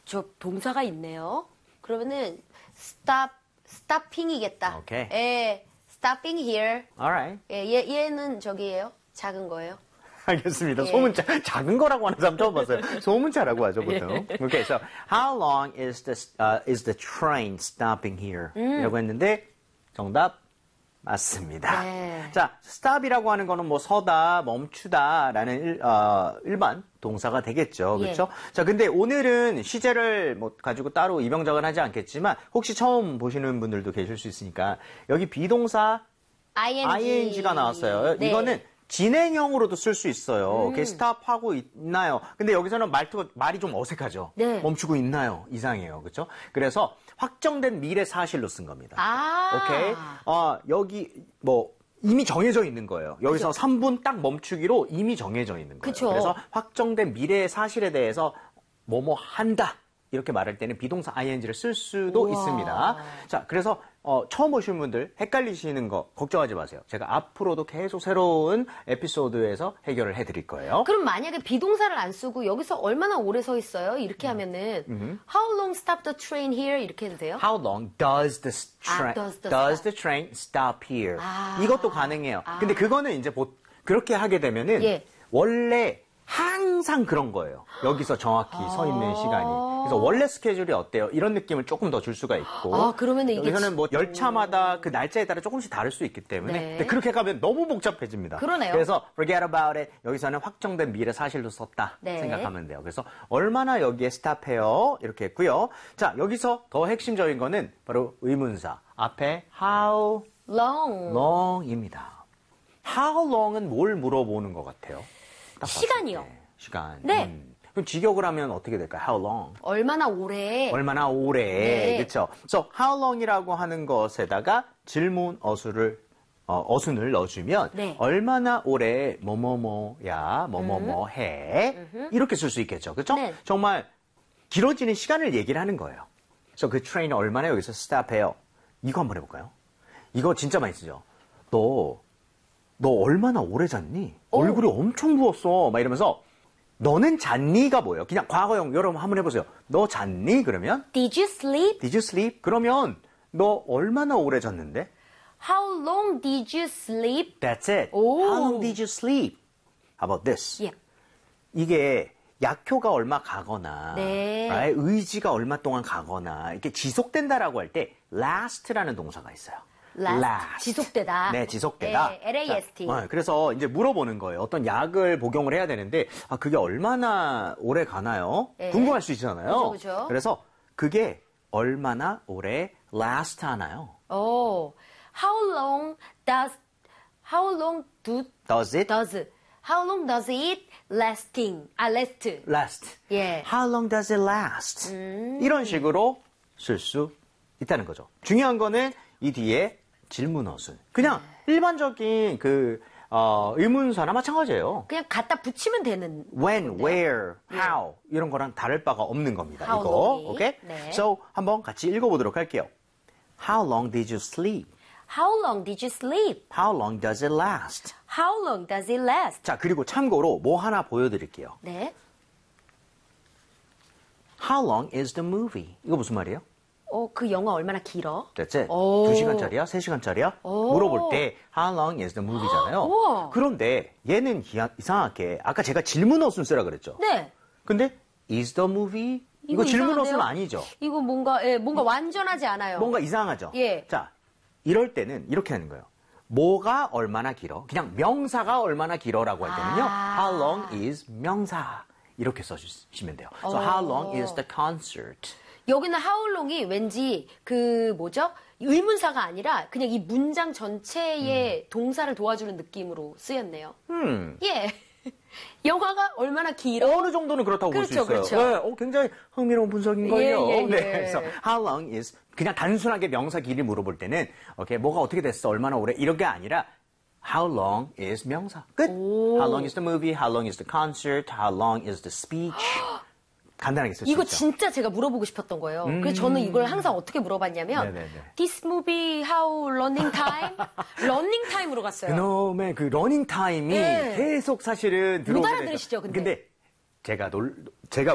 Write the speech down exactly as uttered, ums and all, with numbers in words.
저 동사가 있네요. 그러면은 stop, stopping이겠다. 오케이. 예, stopping here. Alright. 예, 얘, 얘는 저기예요. 작은 거예요. 알겠습니다. 예. 소문자. 작은 거라고 하는 사람 처음 봤어요. 소문자라고 하죠, 보통. Okay, so how long is the, uh, is the train stopping here? 음. 이라고 했는데 정답 맞습니다. 네. 자, stop이라고 하는 거는 뭐 서다, 멈추다라는 일, 어, 일반 동사가 되겠죠. 예. 그렇죠? 자, 근데 오늘은 시제를 뭐 가지고 따로 이병작은 하지 않겠지만 혹시 처음 보시는 분들도 계실 수 있으니까 여기 비동사 ing. 아이엔지가 나왔어요. 네. 이거는 진행형으로도 쓸 수 있어요. 음. 이렇게 스탑하고 있나요? 근데 여기서는 말투가 말이 좀 어색하죠. 네. 멈추고 있나요? 이상해요. 그렇죠? 그래서 확정된 미래 사실로 쓴 겁니다. 아. 오케이. 어, 여기 뭐 이미 정해져 있는 거예요. 여기서 그죠. 삼 분 딱 멈추기로 이미 정해져 있는 거예요. 그쵸. 그래서 확정된 미래의 사실에 대해서 뭐뭐 한다. 이렇게 말할 때는 비동사 아이엔지를 쓸 수도 우와. 있습니다. 자, 그래서 어, 처음 보시는 분들 헷갈리시는 거 걱정하지 마세요. 제가 앞으로도 계속 새로운 에피소드에서 해결을 해드릴 거예요. 그럼 만약에 비동사를 안 쓰고 여기서 얼마나 오래 서 있어요? 이렇게 하면은 How long stop the train here? 이렇게 해도 돼요? How long does the, 아, tra- does the does stop. the train stop here? 아. 이것도 가능해요. 아. 근데 그거는 이제 보, 그렇게 하게 되면은 예. 원래 항상 그런 거예요. 여기서 정확히 서 있는 시간이. 그래서 원래 스케줄이 어때요? 이런 느낌을 조금 더 줄 수가 있고. 아, 그러면은 이게 여기서는 뭐 열차마다 그 날짜에 따라 조금씩 다를 수 있기 때문에. 네. 근데 그렇게 가면 너무 복잡해집니다. 그러네요. 그래서 forget about it. 여기서는 확정된 미래 사실로 썼다 네. 생각하면 돼요. 그래서 얼마나 여기에 스탑해요? 이렇게 했고요. 자, 여기서 더 핵심적인 거는 바로 의문사. 앞에 how Long. long입니다. How long은 뭘 물어보는 것 같아요? 딱 봤을 시간이요. 때. 시간. 네. 음. 그럼 직역을 하면 어떻게 될까요? How long? 얼마나 오래? 얼마나 오래. 네. 그렇죠. So how long이라고 하는 것에다가 질문 어수를 어, 어순을 넣어주면 네. 얼마나 오래 뭐뭐뭐야 뭐뭐뭐 해 이렇게 쓸 수 있겠죠. 그렇죠? 네. 정말 길어지는 시간을 얘기를 하는 거예요. 그래서 그 트레인 얼마나 여기서 스탑해요? 이거 한번 해볼까요? 이거 진짜 많이 쓰죠. 너 너 얼마나 오래 잤니? 오. 얼굴이 엄청 부었어. 막 이러면서 너는 잤니가 뭐예요? 그냥 과거형 여러분 한번 해보세요. 너 잤니? 그러면 Did you sleep? Did you sleep? 그러면 너 얼마나 오래 잤는데? How long did you sleep? That's it. 오. How long did you sleep? How about this? 예. 이게 약효가 얼마 가거나 네. right? 의지가 얼마 동안 가거나 이렇게 지속된다라고 할 때 last라는 동사가 있어요. Last. 지속되다. 네, 지속되다. 네, 엘에이에스티. 자, 어, 그래서 이제 물어보는 거예요. 어떤 약을 복용을 해야 되는데 아 그게 얼마나 오래 가나요? 네. 궁금할 수 있잖아요. 그죠, 그죠. 그래서 그게 얼마나 오래 last 하나요? 오. How long does How long do Does it does How long does it lasting? 아, last. last? 예. How long does it last? 음. 이런 식으로 쓸 수 있다는 거죠. 중요한 거는 이 뒤에 질문 어순. 그냥 네. 일반적인 그 어, 의문사나 마찬가지예요. 그냥 갖다 붙이면 되는. When, where, how 이런 거랑 다를 바가 없는 겁니다. How 이거. long이. 오케이? 네. So 한번 같이 읽어보도록 할게요. How long did you sleep? How long did you sleep? How long does it last? How long does it last? 자, 그리고 참고로 뭐 하나 보여드릴게요. 네. How long is the movie? 이거 무슨 말이에요? 어, 그 영화 얼마나 길어? 됐지? 오. 두 시간짜리야? 세 시간짜리야? 오. 물어볼 때 How long is the movie잖아요. 우와. 그런데 얘는 희- 이상하게 아까 제가 질문 어순 쓰라 그랬죠? 네. 근데 is the movie? 이거, 이거 질문 이상한데요? 어순 아니죠? 이거 뭔가, 예, 뭔가 완전하지 않아요. 뭔가 이상하죠? 예. 자, 이럴 때는 이렇게 하는 거예요. 뭐가 얼마나 길어? 그냥 명사가 얼마나 길어라고 할 때는요. 아. How long is 명사? 이렇게 써주시면 돼요. So 어. how long is the concert? 여기는 how long이 왠지 그 뭐죠? 의문사가 아니라 그냥 이 문장 전체의 동사를 도와주는 느낌으로 쓰였네요. 음. 예. 영화가 얼마나 길어? 어느 정도는 그렇다고 볼 수 그렇죠, 있어요. 그렇죠. 네, 어, 굉장히 흥미로운 분석인 거예요. 예, 예, 네, 예. 그래서 how long is 그냥 단순하게 명사 길이 물어볼 때는 오케이, 뭐가 어떻게 됐어? 얼마나 오래? 이런 게 아니라 how long is 명사. 끝. 오. How long is the movie? How long is the concert? How long is the speech? 간단하게 쓸 수 이거 있죠. 진짜 제가 물어보고 싶었던 거예요. 그래서 저는 이걸 항상 어떻게 물어봤냐면 네네네. This movie how running time? running time으로 갔어요. 그놈의 그 러닝 타임이 네. 계속 사실은 들어오게 되죠. 알아들으시죠, 근데? 근데 제가 놀 제가